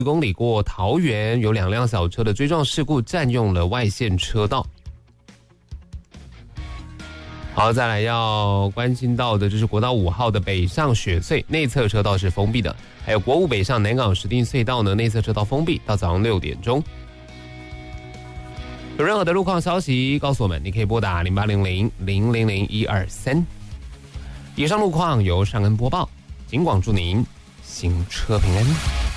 公里过桃园，有2辆小车的追撞事故占用了外线车道。好，再来要关心到的就是国道5号的北上雪隧内侧车道是封闭的，还有国五北上南港石碇隧道呢内侧车道封闭到早上6点钟。有任何的路况消息告诉我们，你可以拨打0800-000-123。以上路况由尚恩播报，尽管祝您行车平安。